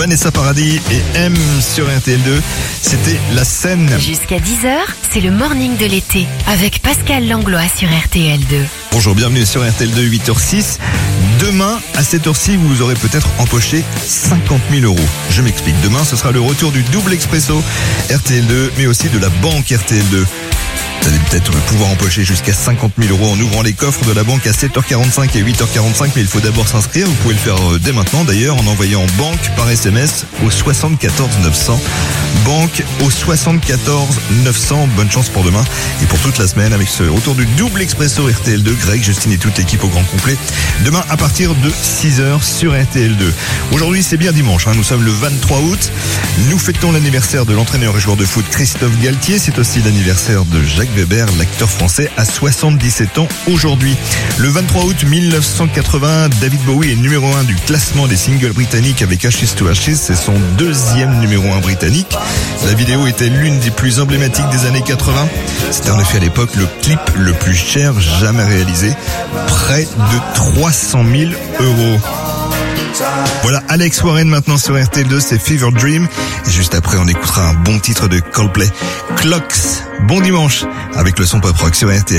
Vanessa Paradis et M sur RTL2. C'était La Seine. Jusqu'à 10h, c'est le morning de l'été avec Pascal Langlois sur RTL2. Bonjour, bienvenue sur RTL2, 8h06. Demain, à cette heure-ci, vous aurez peut-être empoché 50 000 euros. Je m'explique. Demain, ce sera le retour du double expresso RTL2, mais aussi de la banque RTL2. Vous allez peut-être pouvoir empocher jusqu'à 50 000 euros en ouvrant les coffres de la banque à 7h45 et 8h45, mais il faut d'abord s'inscrire. Vous pouvez le faire dès maintenant d'ailleurs en envoyant banque par SMS au 74 900. Banque au 74 900. Bonne chance pour demain et pour toute la semaine avec ce retour du double expresso RTL2. Greg, Justine et toute l'équipe au grand complet. Demain à partir de 6h sur RTL2. Aujourd'hui c'est bien dimanche, nous sommes le 23 août. Nous fêtons l'anniversaire de l'entraîneur et joueur de foot Christophe Galtier. C'est aussi l'anniversaire de Jacques Weber, l'acteur français, à 77 ans aujourd'hui. Le 23 août 1980, David Bowie est numéro 1 du classement des singles britanniques avec Ashes to Ashes. C'est son deuxième numéro 1 britannique. La vidéo était l'une des plus emblématiques des années 80. C'était en effet à l'époque le clip le plus cher jamais réalisé. Près de 300 000 euros. Voilà, Alex Warren maintenant sur RTL2, c'est Fever Dream. Et juste après, on écoutera un bon titre de Coldplay, Clocks. Bon dimanche avec le son pop rock sur RTL.